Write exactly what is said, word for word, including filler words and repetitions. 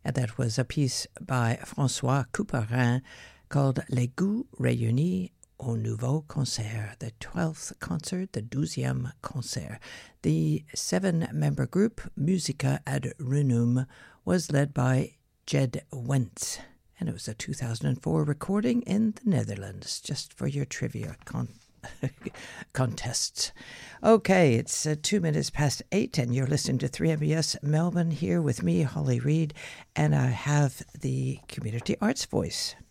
And that was a piece by François Couperin called Les Goûts Réunis au Nouveau Concert, the twelfth concert, the douzième concert. The seven-member group, Musica ad Renum, was led by Jed Wentz, and it was a two thousand four recording in the Netherlands, just for your trivia con- contests. Okay, it's uh, two minutes past eight, and you're listening to three M B S Melbourne here with me, Holly Reid, and I have the Community Arts Voice.